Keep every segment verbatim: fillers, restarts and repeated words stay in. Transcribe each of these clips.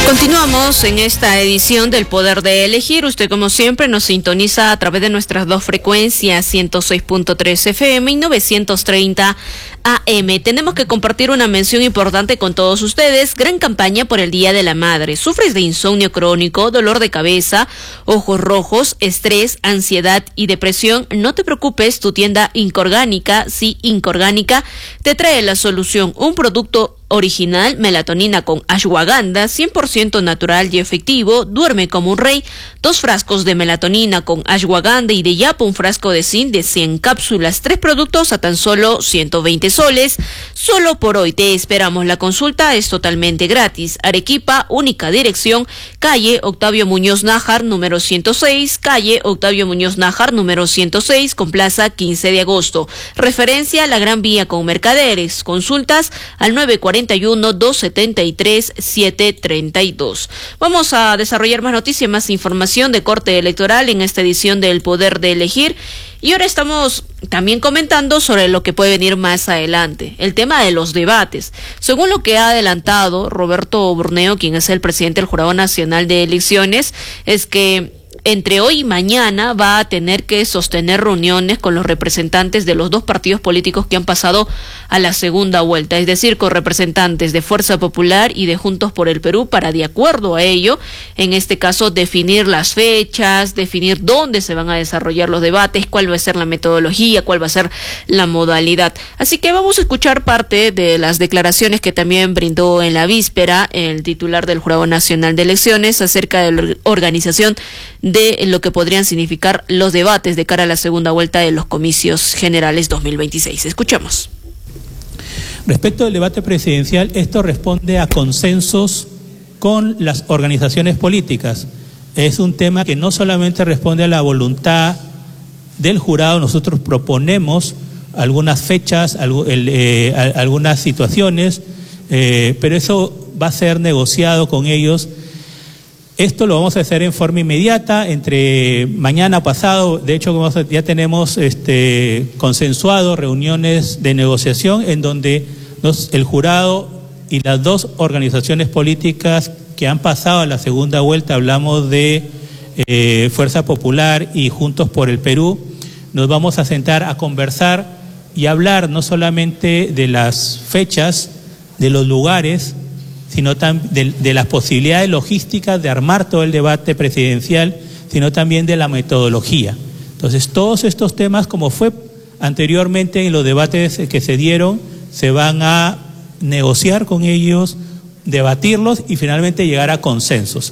Continuamos en esta edición del Poder de Elegir. Usted, como siempre, nos sintoniza a través de nuestras dos frecuencias, ciento seis punto tres F M y novecientos treinta A M. Tenemos que compartir una mención importante con todos ustedes. Gran campaña por el Día de la Madre. ¿Sufres de insomnio crónico, dolor de cabeza, ojos rojos, estrés, ansiedad y depresión? No te preocupes, tu tienda Incorgánica, sí, Incorgánica, te trae la solución. Un producto original, melatonina con ashwagandha, cien por ciento natural y efectivo. Duerme como un rey. Dos frascos de melatonina con ashwagandha y de yapo, un frasco de zinc de cien cápsulas. Tres productos a tan solo ciento veinte soles. Solo por hoy te esperamos. La consulta es totalmente gratis. Arequipa, única dirección, calle Octavio Muñoz Nájar, número ciento seis, calle Octavio Muñoz Nájar, número ciento seis, con plaza quince de agosto. Referencia, la Gran Vía con Mercaderes. Consultas al nueve cuatro uno, dos siete tres, siete tres dos. Vamos a desarrollar más noticias, más información de corte electoral en esta edición del Poder de Elegir. Y ahora estamos también comentando sobre lo que puede venir más adelante, el tema de los debates. Según lo que ha adelantado Roberto Burneo, quien es el presidente del Jurado Nacional de Elecciones, es que entre hoy y mañana va a tener que sostener reuniones con los representantes de los dos partidos políticos que han pasado a la segunda vuelta, es decir, con representantes de Fuerza Popular y de Juntos por el Perú, para, de acuerdo a ello, en este caso, definir las fechas, definir dónde se van a desarrollar los debates, cuál va a ser la metodología, cuál va a ser la modalidad. Así que vamos a escuchar parte de las declaraciones que también brindó en la víspera el titular del Jurado Nacional de Elecciones acerca de la organización de lo que podrían significar los debates de cara a la segunda vuelta de los comicios generales dos mil veintiséis. Escuchemos. Respecto del debate presidencial, esto responde a consensos con las organizaciones políticas. Es un tema que no solamente responde a la voluntad del jurado. Nosotros proponemos algunas fechas, el, eh, algunas situaciones, eh, pero eso va a ser negociado con ellos. Esto lo vamos a hacer en forma inmediata, entre mañana pasado. De hecho, ya tenemos este, consensuado reuniones de negociación en donde los, el jurado y las dos organizaciones políticas que han pasado a la segunda vuelta, hablamos de eh, Fuerza Popular y Juntos por el Perú, nos vamos a sentar a conversar y hablar no solamente de las fechas, de los lugares, sino también de, de las posibilidades logísticas de armar todo el debate presidencial, sino también de la metodología. Entonces, todos estos temas, como fue anteriormente en los debates que se dieron, se van a negociar con ellos, debatirlos y finalmente llegar a consensos.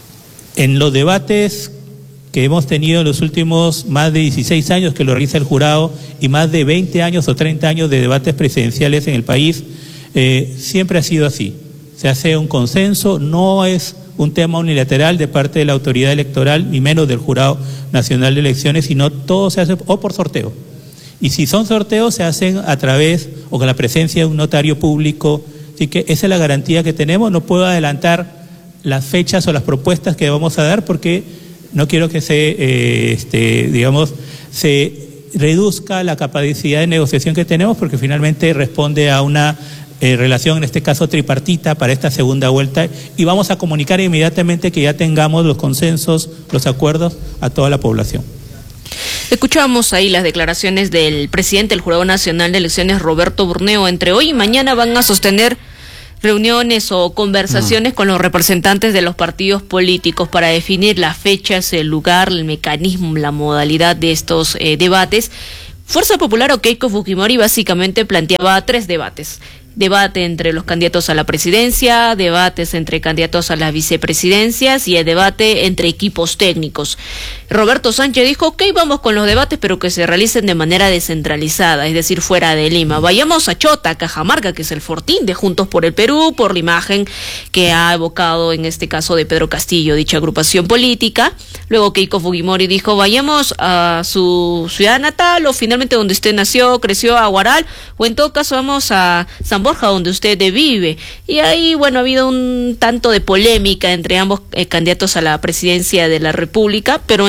En los debates que hemos tenido en los últimos más de dieciséis años que lo realiza el jurado y más de veinte años o treinta años de debates presidenciales en el país, eh, siempre ha sido así. Se hace un consenso, no es un tema unilateral de parte de la autoridad electoral, ni menos del Jurado Nacional de Elecciones, sino todo se hace o por sorteo. Y si son sorteos, se hacen a través o con la presencia de un notario público. Así que esa es la garantía que tenemos. No puedo adelantar las fechas o las propuestas que vamos a dar porque no quiero que se, eh, este, digamos, se reduzca la capacidad de negociación que tenemos, porque finalmente responde a una Eh, relación, en este caso tripartita, para esta segunda vuelta, y vamos a comunicar inmediatamente que ya tengamos los consensos, los acuerdos a toda la población. Escuchamos ahí las declaraciones del presidente del Jurado Nacional de Elecciones, Roberto Burneo. Entre hoy y mañana van a sostener reuniones o conversaciones mm. con los representantes de los partidos políticos para definir las fechas, el lugar, el mecanismo, la modalidad de estos eh, debates. Fuerza Popular o Keiko Fujimori básicamente planteaba tres debates. Debate entre los candidatos a la presidencia, debates entre candidatos a las vicepresidencias y el debate entre equipos técnicos. Roberto Sánchez dijo, ok, vamos con los debates, pero que se realicen de manera descentralizada, es decir, fuera de Lima. Vayamos a Chota, Cajamarca, que es el fortín de Juntos por el Perú, por la imagen que ha evocado en este caso de Pedro Castillo, dicha agrupación política. Luego Keiko Fujimori dijo, vayamos a su ciudad natal o finalmente donde usted nació, creció, a Huaral, o en todo caso vamos a San Borja, donde usted vive. Y ahí, bueno, ha habido un tanto de polémica entre ambos eh, candidatos a la presidencia de la República, pero en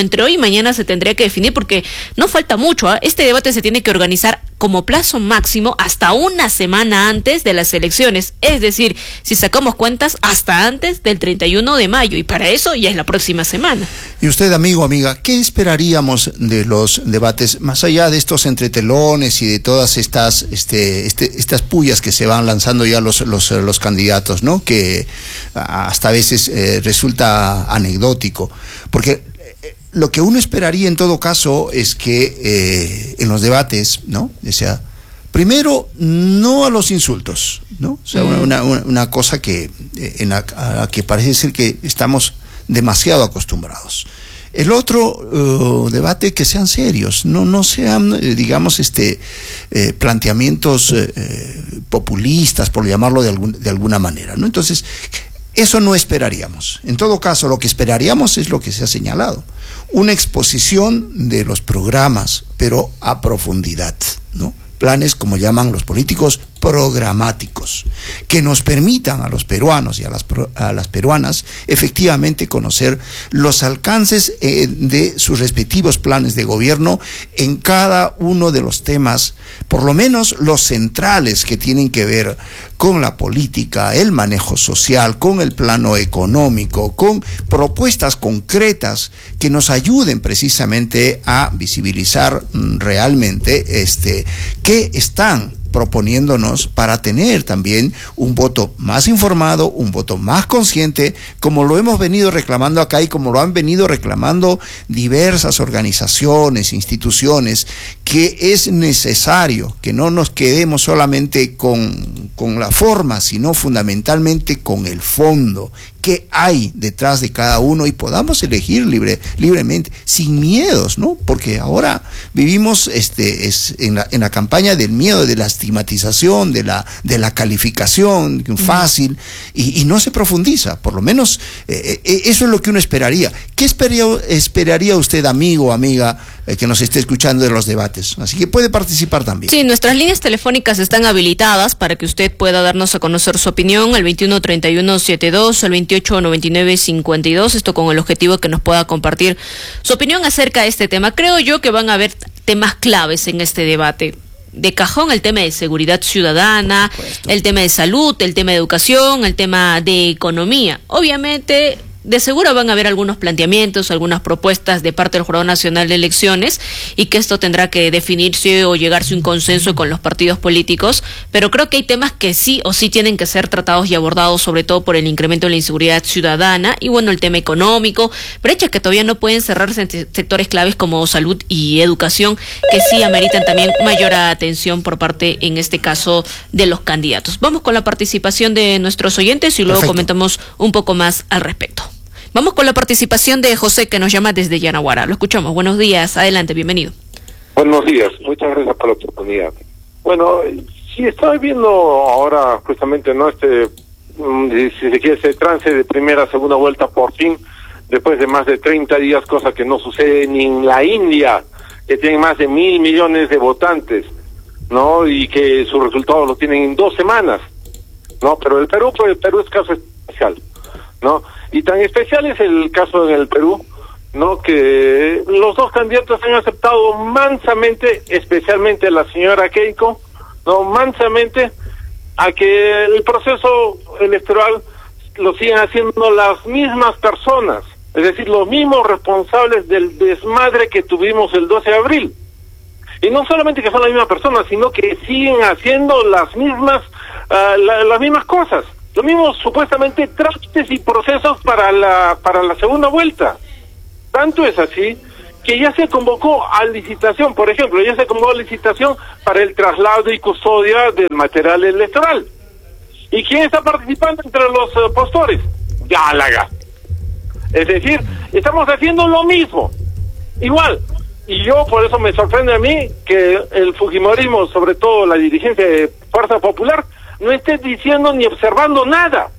entre hoy y mañana se tendría que definir, porque no falta mucho, ¿eh? Este debate se tiene que organizar como plazo máximo hasta una semana antes de las elecciones, es decir, si sacamos cuentas, hasta antes del treinta y uno de mayo, y para eso ya es la próxima semana. Y usted, amigo, amiga, ¿qué esperaríamos de los debates, más allá de estos entretelones y de todas estas este, este, estas pullas que se van lanzando ya los, los, los candidatos, ¿no? Que hasta a veces eh, resulta anecdótico, porque lo que uno esperaría en todo caso es que eh, en los debates, ¿no? O sea, primero, no a los insultos, ¿no? O sea, mm. una, una, una cosa que, en la, a la que parece ser que estamos demasiado acostumbrados. El otro uh, debate, que sean serios, no, no sean, eh, digamos, este eh, planteamientos eh, populistas, por llamarlo de, algún, de alguna manera, ¿no? Entonces, eso no esperaríamos. En todo caso, lo que esperaríamos es lo que se ha señalado, una exposición de los programas, pero a profundidad, ¿no? Planes, como llaman los políticos, programáticos, que nos permitan a los peruanos y a las, a las peruanas efectivamente conocer los alcances eh, de sus respectivos planes de gobierno en cada uno de los temas, por lo menos los centrales, que tienen que ver con la política, el manejo social, con el plano económico, con propuestas concretas que nos ayuden precisamente a visibilizar realmente este, qué están proponiéndonos para tener también un voto más informado, un voto más consciente, como lo hemos venido reclamando acá y como lo han venido reclamando diversas organizaciones, instituciones, que es necesario que no nos quedemos solamente con, con la forma, sino fundamentalmente con el fondo, qué hay detrás de cada uno, y podamos elegir libre, libremente, sin miedos, ¿no? Porque ahora vivimos este, es, en, la, en la campaña del miedo, de la estigmatización, de la, de la calificación fácil, y, y no se profundiza. Por lo menos eh, eh, eso es lo que uno esperaría. ¿Qué esperaría, esperaría usted, amigo o amiga, eh, que nos esté escuchando de los debates? Así que puede participar también. Sí, nuestras líneas telefónicas están habilitadas para que usted pueda darnos a conocer su opinión, el veintiuno treinta y uno setenta y dos, el veintiocho noventa y nueve cincuenta y dos, esto con el objetivo de que nos pueda compartir su opinión acerca de este tema. Creo yo que van a haber temas claves en este debate. De cajón, el tema de seguridad ciudadana, el tema de salud, el tema de educación, el tema de economía. Obviamente, de seguro van a haber algunos planteamientos, algunas propuestas de parte del Jurado Nacional de Elecciones, y que esto tendrá que definirse o llegarse a un consenso con los partidos políticos, pero creo que hay temas que sí o sí tienen que ser tratados y abordados, sobre todo por el incremento de la inseguridad ciudadana, y bueno, el tema económico, brechas que todavía no pueden cerrarse en sectores claves como salud y educación, que sí ameritan también mayor atención por parte, en este caso, de los candidatos. Vamos con la participación de nuestros oyentes y luego Perfecto. comentamos un poco más al respecto. Vamos con la participación de José, que nos llama desde Yanaguara. Lo escuchamos. Buenos días. Adelante, bienvenido. Buenos días. Muchas gracias por la oportunidad. Bueno, si estoy viendo ahora justamente, ¿no? Este, si se quiere, ese trance de primera, segunda vuelta por fin, después de más de treinta días, cosa que no sucede ni en la India, que tiene más de mil millones de votantes, ¿no? Y que sus resultados los tienen en dos semanas, ¿no? Pero el Perú, pues el Perú es caso especial, ¿no? Y tan especial es el caso en el Perú, ¿no? Que los dos candidatos han aceptado mansamente, especialmente la señora Keiko, ¿no? Mansamente, a que el proceso electoral lo sigan haciendo las mismas personas, es decir, los mismos responsables del desmadre que tuvimos el doce de abril. Y no solamente que son las mismas personas, sino que siguen haciendo las mismas, uh, la, las mismas cosas. Los mismos supuestamente trámites y procesos para la para la segunda vuelta. Tanto es así que ya se convocó a licitación, por ejemplo, ya se convocó a licitación para el traslado y custodia del material electoral. ¿Y quién está participando entre los uh, postores? Gálaga. Es decir, estamos haciendo lo mismo, igual. Y yo, por eso me sorprende a mí que el fujimorismo, sobre todo la dirigencia de Fuerza Popular, no esté diciendo ni observando nada.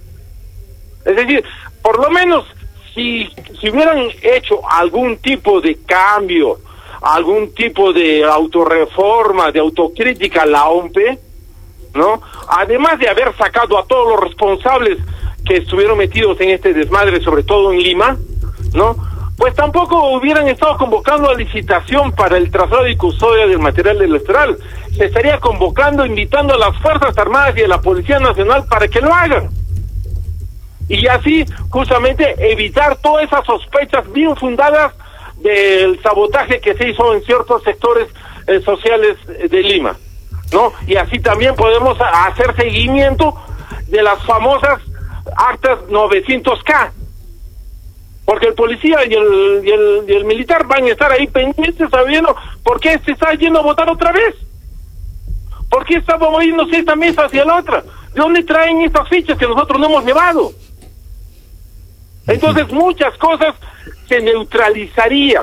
Es decir, por lo menos si, si hubieran hecho algún tipo de cambio, algún tipo de autorreforma, de autocrítica a la O M P, ¿no? Además de haber sacado a todos los responsables que estuvieron metidos en este desmadre, sobre todo en Lima, ¿no? pues tampoco hubieran estado convocando a licitación para el traslado y custodia del material electoral. Se estaría convocando, invitando a las Fuerzas Armadas y a la Policía Nacional para que lo hagan. Y así, justamente, evitar todas esas sospechas bien fundadas del sabotaje que se hizo en ciertos sectores eh, sociales de Lima, ¿no? Y así también podemos hacer seguimiento de las famosas actas novecientos K. Porque el policía y el, y, el, y el militar van a estar ahí pendientes sabiendo por qué se está yendo a votar otra vez. ¿Por qué está moviéndose esta mesa hacia la otra? ¿De dónde traen estas fichas que nosotros no hemos llevado? Entonces muchas cosas se neutralizarían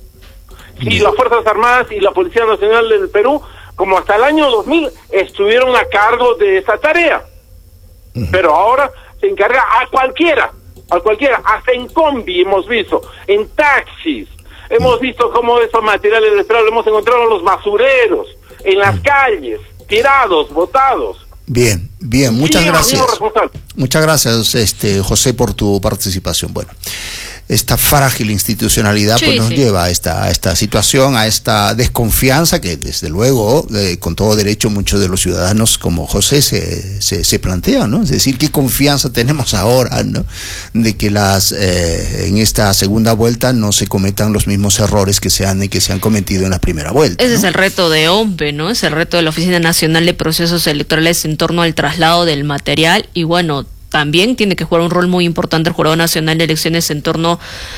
si las Fuerzas Armadas y la Policía Nacional del Perú, como hasta el año dos mil, estuvieron a cargo de esa tarea. Pero ahora se encarga a cualquiera. A cualquiera, hasta en combi hemos visto, en taxis, hemos visto cómo esos materiales electorales hemos encontrado en los basureros, en las calles, tirados, botados. Bien, bien, muchas Sí, gracias. amigo, Muchas gracias, este José, por tu participación. Bueno, esta frágil institucionalidad Sí, pues nos sí. lleva a esta, a esta situación, a esta desconfianza que desde luego, eh, con todo derecho, muchos de los ciudadanos como José se, se, se plantean, ¿no? Es decir, ¿qué confianza tenemos ahora, ¿no? De que las eh, en esta segunda vuelta no se cometan los mismos errores que se han, que se han cometido en la primera vuelta, Ese ¿no? es el reto de O M P E, ¿no? Es el reto de la Oficina Nacional de Procesos Electorales en torno al traslado del material y bueno, también tiene que jugar un rol muy importante el Jurado Nacional de Elecciones en torno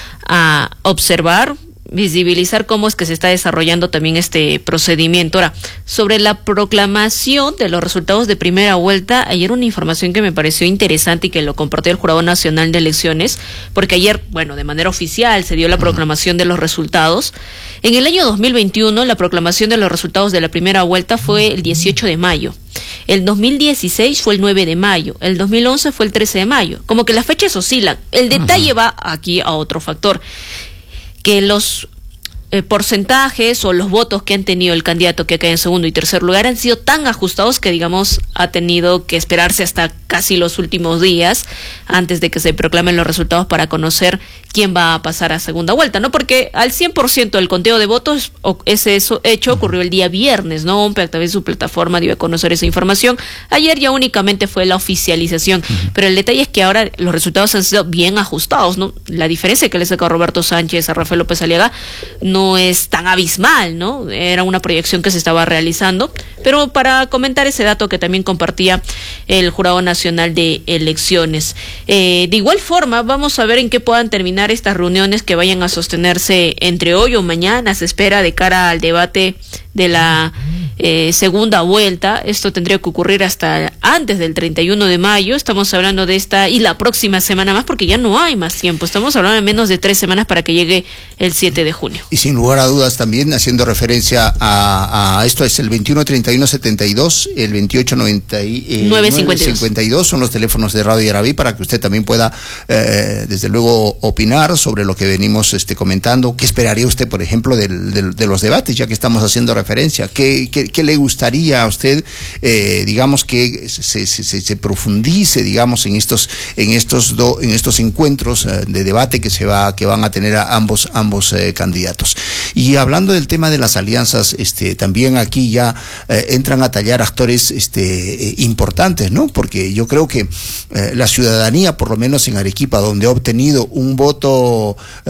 a observar, visibilizar cómo es que se está desarrollando también este procedimiento. Ahora, sobre la proclamación de los resultados de primera vuelta, ayer una información que me pareció interesante y que lo compartió el Jurado Nacional de Elecciones, porque ayer, bueno, de manera oficial se dio la proclamación de los resultados. En el año dos mil veintiuno, la proclamación de los resultados de la primera vuelta fue el dieciocho de mayo. El dos mil dieciséis fue el nueve de mayo, el dos mil once fue el trece de mayo. Como que las fechas oscilan. El detalle va aquí a otro factor, que los eh, porcentajes o los votos que han tenido el candidato que queda en segundo y tercer lugar han sido tan ajustados que, digamos, ha tenido que esperarse hasta casi los últimos días antes de que se proclamen los resultados para conocer quién va a pasar a segunda vuelta, ¿no? Porque al cien por ciento del conteo de votos, ese eso hecho ocurrió el día viernes, ¿no? O M P E a través de su plataforma dio a conocer esa información. Ayer ya únicamente fue la oficialización, uh-huh. Pero el detalle es que ahora los resultados han sido bien ajustados, ¿no? La diferencia que le saca a Roberto Sánchez a Rafael López Aliaga no es tan abismal, ¿no? Era una proyección que se estaba realizando, pero para comentar ese dato que también compartía el Jurado Nacional de Elecciones. Eh, de igual forma, vamos a ver en qué puedan terminar estas reuniones que vayan a sostenerse entre hoy o mañana. Se espera de cara al debate de la eh, segunda vuelta. Esto tendría que ocurrir hasta antes del treinta y uno de mayo. Estamos hablando de esta y la próxima semana más, porque ya no hay más tiempo. Estamos hablando de menos de tres semanas para que llegue el siete de junio. Y sin lugar a dudas también, haciendo referencia a, a esto, es el veintiuno treinta y uno setenta y dos, el veintiocho noventa y nueve cincuenta y dos son los teléfonos de Radio Yaraví para que usted también pueda, eh, desde luego, opinar sobre lo que venimos este, comentando. ¿Qué esperaría usted, por ejemplo, del, del, de los debates, ya que estamos haciendo referencia? ¿Qué, qué, qué le gustaría a usted, eh, digamos, que se, se, se, se profundice, digamos, en estos, en estos, do, en estos encuentros eh, de debate que se va, que van a tener a ambos, ambos eh, candidatos? Y hablando del tema de las alianzas, este, también aquí ya eh, entran a tallar actores este, eh, importantes, ¿no? Porque yo creo que eh, la ciudadanía, por lo menos en Arequipa, donde ha obtenido un voto uh,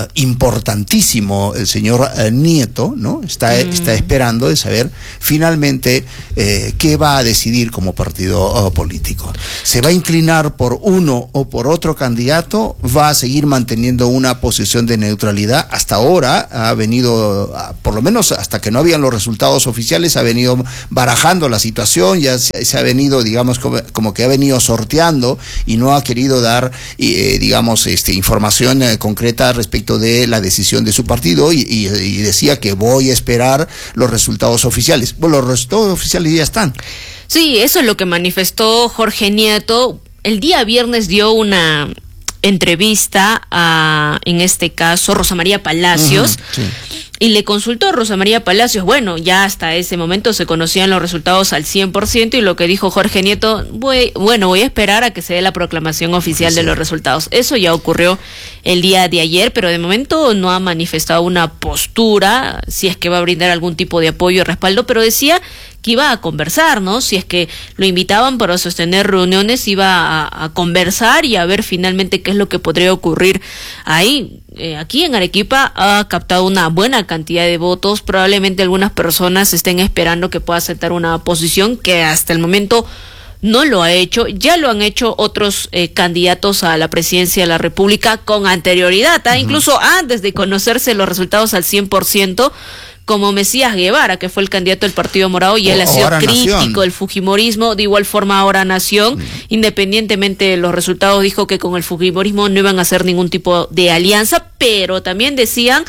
importantísimo el señor uh, Nieto, ¿no? Está, mm. está esperando de saber finalmente eh, qué va a decidir como partido uh, político. ¿Se va a inclinar por uno o por otro candidato? ¿Va a seguir manteniendo una posición de neutralidad? Hasta ahora ha venido, por lo menos hasta que no habían los resultados oficiales, ha venido barajando la situación, ya se, se ha venido, digamos, como, como que ha venido sorteando y no ha querido dar, eh, digamos, este, información eh, concreta respecto de la decisión de su partido y, y, y decía que voy a esperar los resultados oficiales. Bueno, los resultados oficiales ya están. Sí, eso es lo que manifestó Jorge Nieto. El día viernes dio una entrevista a, en este caso, Rosa María Palacios. Uh-huh, sí. Y le consultó Rosa María Palacios, bueno, ya hasta ese momento se conocían los resultados al cien por ciento y lo que dijo Jorge Nieto, voy, bueno, voy a esperar a que se dé la proclamación oficial sí. de los resultados. Eso ya ocurrió el día de ayer, pero de momento no ha manifestado una postura, si es que va a brindar algún tipo de apoyo y respaldo, pero decía que iba a conversar, ¿no? Si es que lo invitaban para sostener reuniones, iba a, a conversar y a ver finalmente qué es lo que podría ocurrir ahí. Eh, aquí en Arequipa ha captado una buena cantidad de votos, probablemente algunas personas estén esperando que pueda aceptar una posición que hasta el momento no lo ha hecho, ya lo han hecho otros eh, candidatos a la presidencia de la República con anterioridad, ¿eh? Uh-huh. Incluso antes de conocerse los resultados al cien por ciento, como Mesías Guevara, que fue el candidato del Partido Morado, y él ha sido crítico del fujimorismo, de igual forma ahora Nación, mm. independientemente de los resultados, dijo que con el fujimorismo no iban a hacer ningún tipo de alianza, pero también decían,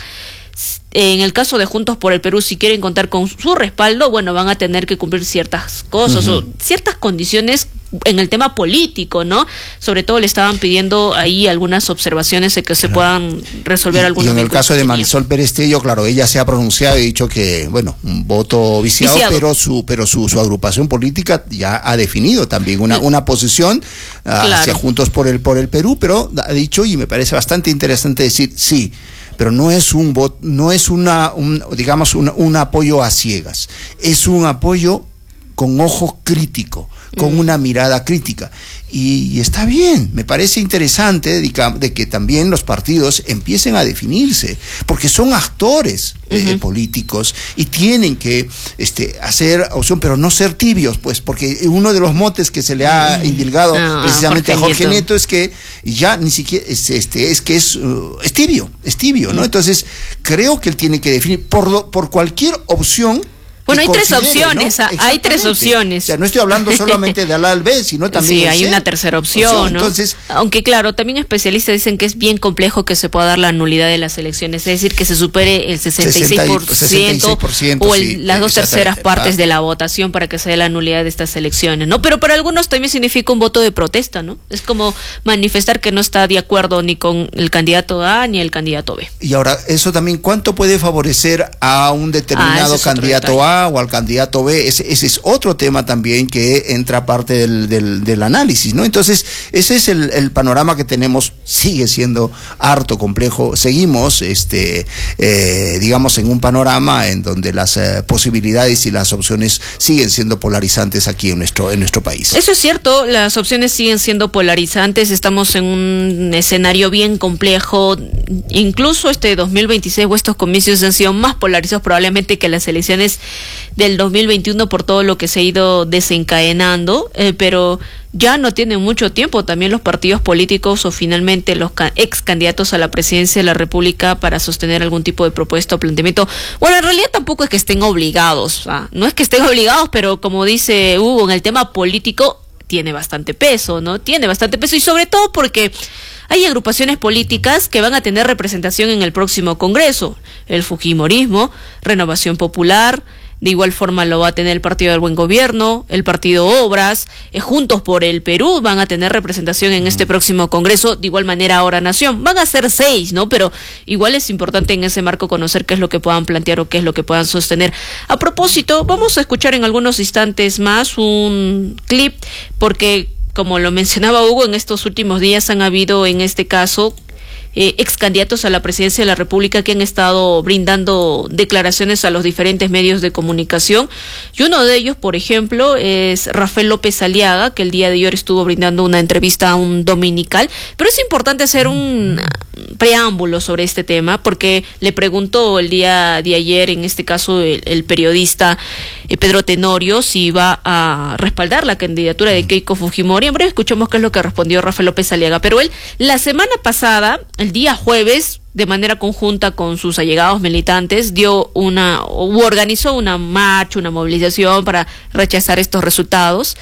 en el caso de Juntos por el Perú, si quieren contar con su respaldo, bueno, van a tener que cumplir ciertas cosas, uh-huh. o ciertas condiciones en el tema político, ¿no? Sobre todo le estaban pidiendo ahí algunas observaciones de que se claro. puedan resolver y, algunos. Y en el caso de Marisol Pérez Tello, claro, ella se ha pronunciado y dicho que, bueno, un voto viciado, viciado. pero su pero su, su agrupación política ya ha definido también una, una posición claro. hacia Juntos por el por el Perú, pero ha dicho, y me parece bastante interesante decir, sí, pero no es un voto, no es una, un, digamos, un, un apoyo a ciegas, es un apoyo con ojo crítico, con mm. una mirada crítica. Y, y está bien, me parece interesante de que, de que también los partidos empiecen a definirse, porque son actores uh-huh. eh, políticos y tienen que este, hacer opción, pero no ser tibios, pues, porque uno de los motes que se le ha indilgado no, precisamente a Jorge, Jorge Nieto. Nieto es que ya ni siquiera, es, este, es que es, uh, es tibio, es tibio, ¿no? Uh-huh. Entonces, creo que él tiene que definir por, lo, por cualquier opción. Bueno, hay tres opciones, ¿no? Hay tres opciones. O sea, no estoy hablando solamente de A al B, sino también sí, de hay C. una tercera opción, ¿no? Entonces, aunque claro, también especialistas dicen que es bien complejo que se pueda dar la nulidad de las elecciones, es decir, que se supere el sesenta y seis por ciento, sesenta y seis por ciento o el, sí, las dos terceras partes de la votación para que se dé la nulidad de estas elecciones, ¿no? Pero para algunos también significa un voto de protesta, ¿no? Es como manifestar que no está de acuerdo ni con el candidato A ni el candidato B. Y ahora, eso también, ¿cuánto puede favorecer a un determinado ah, candidato A o al candidato B? Ese, ese es otro tema también que entra parte del, del, del análisis, ¿no? Entonces, ese es el, el panorama que tenemos, sigue siendo harto complejo, seguimos, este, eh, digamos, en un panorama en donde las eh, posibilidades y las opciones siguen siendo polarizantes aquí en nuestro, en nuestro país. Eso es cierto, las opciones siguen siendo polarizantes, estamos en un escenario bien complejo, incluso este dos mil veintiséis o estos comicios han sido más polarizados probablemente que las elecciones del dos mil veintiuno por todo lo que se ha ido desencadenando, eh, pero ya no tienen mucho tiempo también los partidos políticos o finalmente los ca- ex candidatos a la presidencia de la República para sostener algún tipo de propuesta o planteamiento. Bueno, en realidad tampoco es que estén obligados, ¿ah? No es que estén obligados, pero como dice Hugo, en el tema político tiene bastante peso, ¿no? Tiene bastante peso y sobre todo porque hay agrupaciones políticas que van a tener representación en el próximo Congreso. El Fujimorismo, Renovación Popular, de igual forma lo va a tener el Partido del Buen Gobierno, el Partido Obras, eh, Juntos por el Perú van a tener representación en este próximo Congreso, de igual manera ahora Nación. Van a ser seis, ¿no? Pero igual es importante en ese marco conocer qué es lo que puedan plantear o qué es lo que puedan sostener. A propósito, vamos a escuchar en algunos instantes más un clip, porque como lo mencionaba Hugo, en estos últimos días han habido en este caso Eh, ex candidatos a la presidencia de la República que han estado brindando declaraciones a los diferentes medios de comunicación y uno de ellos, por ejemplo, es Rafael López Aliaga, que el día de ayer estuvo brindando una entrevista a un dominical, pero es importante hacer un preámbulo sobre este tema porque le preguntó el día de ayer, en este caso el, el periodista eh, Pedro Tenorio, si iba a respaldar la candidatura de Keiko Fujimori. En breve escuchemos qué es lo que respondió Rafael López Aliaga, pero él la semana pasada, el día jueves, de manera conjunta con sus allegados militantes, dio una, u organizó una marcha, una movilización para rechazar estos resultados.